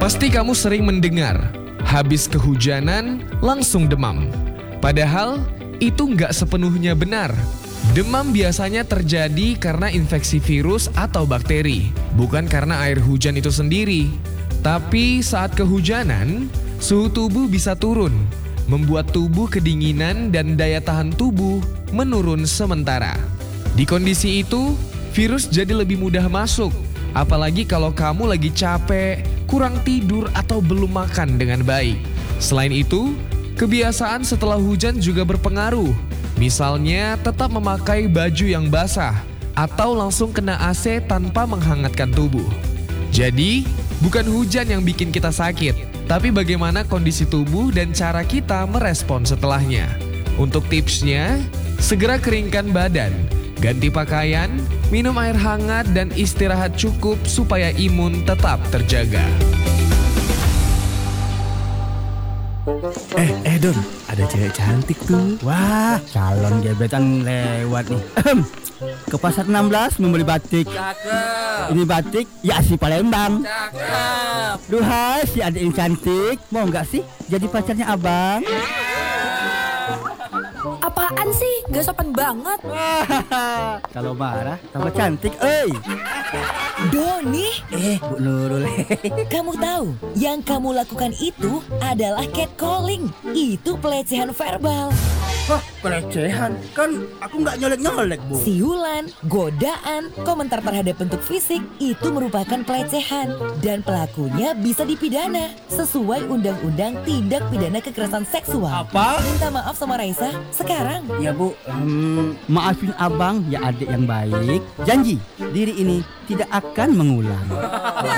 Pasti kamu sering mendengar, habis kehujanan langsung demam. Padahal itu nggak sepenuhnya benar. Demam biasanya terjadi karena infeksi virus atau bakteri, bukan karena air hujan itu sendiri. Tapi saat kehujanan, suhu tubuh bisa turun, membuat tubuh kedinginan dan daya tahan tubuh menurun sementara. Di kondisi itu, virus jadi lebih mudah masuk. Apalagi kalau kamu lagi capek, kurang tidur atau belum makan dengan baik. Selain itu, kebiasaan setelah hujan juga berpengaruh. Misalnya tetap memakai baju yang basah atau langsung kena AC tanpa menghangatkan tubuh. Jadi, bukan hujan yang bikin kita sakit, tapi bagaimana kondisi tubuh dan cara kita merespon setelahnya. Untuk tipsnya, segera keringkan badan, ganti pakaian, minum air hangat dan istirahat cukup supaya imun tetap terjaga. Don, ada cewek cantik tuh. Wah, calon gebetan lewat nih. Ke pasar 16 membeli batik. Cakep. Ini batik ya si Palembang. Cakep. Duhai si adik yang cantik, mau nggak sih jadi pacarnya abang? Apaan sih? Gak sopan banget. Kalau marah tambah cantik, Doni, Bu Nurul. kamu tahu yang kamu lakukan itu adalah catcalling. Itu pelecehan verbal. Hah, pelecehan? Kan aku nggak nyolek-nyolek, Bu. Siulan, godaan, komentar terhadap bentuk fisik itu merupakan pelecehan dan pelakunya bisa dipidana sesuai Undang-Undang Tindak Pidana Kekerasan Seksual. Apa? Minta maaf sama Raisa sekarang. Ya Bu, maafin abang ya adik yang baik. Janji, diri ini tidak akan mengulang.